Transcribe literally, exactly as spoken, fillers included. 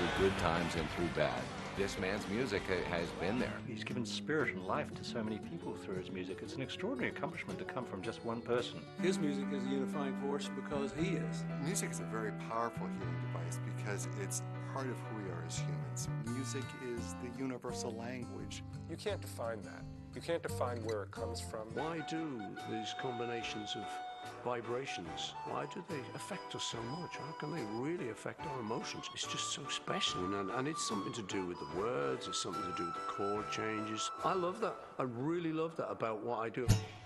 through good times and through bad. This man's music has been there. He's given spirit and life to so many people through his music. It's an extraordinary accomplishment to come from just one person. His music is a unifying force because he is. Music is a very powerful healing device because it's part of who we are as humans. Music is the universal language. You can't define that. You can't define where it comes from. Why do these combinations of vibrations, why do they affect us so much? How can they really affect our emotions? It's just so special, and, and it's something to do with the words, it's something to do with the chord changes. I love that. I really love that about what I do.